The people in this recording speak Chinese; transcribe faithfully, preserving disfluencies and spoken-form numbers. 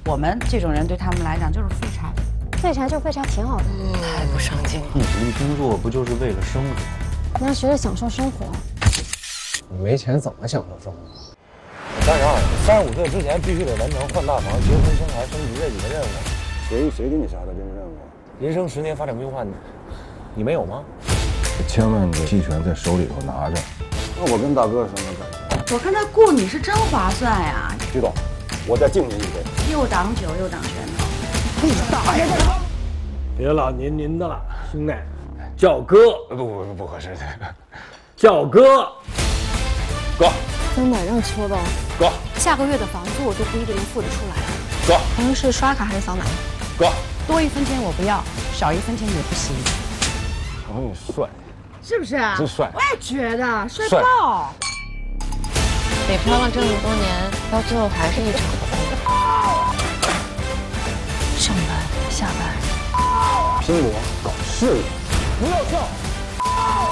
我们这种人对他们来讲就是废柴， 废柴就废柴挺好的。 太不上进了。 你努力工作不就是为了生活？ 你要学着享受生活。 你没钱怎么享受生活？ 三十二，三十五岁之前必须得完成换大房、结婚、生孩、升级这几个任务。 谁谁给你下的这个任务？ 人生十年发展规划，你你没有吗？ 千万个期权在手里头拿着。那我跟大哥什么感觉？ 我看他雇你是真划算呀！ 徐总，我再敬您一杯。 又挡酒又挡拳头。 你大爷！ 别老您您的了，兄弟，叫哥。 不不不不合适， 叫哥。 哥。 真的让戳吧。 哥。 下个月的房租我都不一定能付得出来。 哥。 朋友是刷卡还是扫码？ 哥。 多一分钱我不要，少一分钱也不行。 朋友帅。 是不是啊？ 真帅！ 我也觉得帅爆。 北漂了这么多年，到最后还是一场空。上班下班， 拼搏搞事业， 不要笑。